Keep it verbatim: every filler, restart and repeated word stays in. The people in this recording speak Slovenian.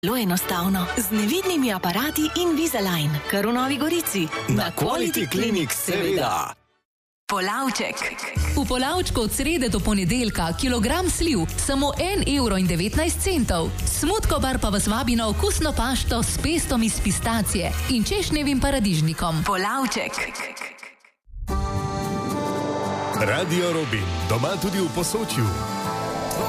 Zelo enostavno, z nevidnimi aparati Invisalign, kar v Novi Gorici. Na Quality Clinic, seveda. Polavček. V Polavčku od srede do ponedeljka kilogram sliv samo en evro in devetnajst centov. Smutkobar pa vas vabi na okusno pašto s pestom iz pistacije in češnjevim paradižnikom. Polavček. Radio Robin, doma tudi v Posočju.